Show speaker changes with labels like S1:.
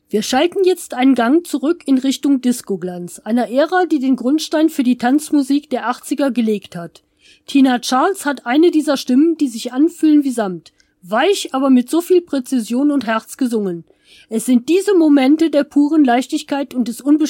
S1: Wir schalten jetzt einen Gang zurück in Richtung Disco-Glanz, einer Ära, die den Grundstein für die Tanzmusik der 80er gelegt hat. Tina Charles hat eine dieser Stimmen, die sich anfühlen wie Samt. Weich, aber mit so viel Präzision und Herz gesungen. Es sind diese Momente der puren Leichtigkeit und des